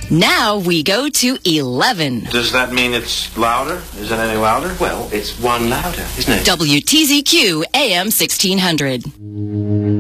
Now we go to 11. Does that mean it's louder? Is it any louder? Well, it's one louder, isn't it? WTZQ AM 1600.